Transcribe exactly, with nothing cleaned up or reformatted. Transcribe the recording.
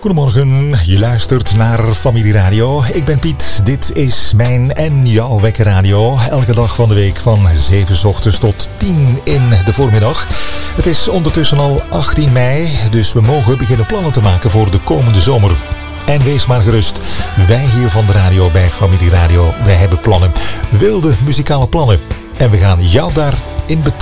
Goedemorgen, je luistert naar Familie Radio. Ik ben Piet, dit is mijn en jouw wekkerradio. Elke dag van de week van zeven 's ochtends tot tien in de voormiddag. Het is ondertussen al achttien mei, dus we mogen beginnen plannen te maken voor de komende zomer. En wees maar gerust, wij hier van de radio bij Familie Radio, wij hebben plannen. Wilde muzikale plannen. En we gaan jou daarin betrekken.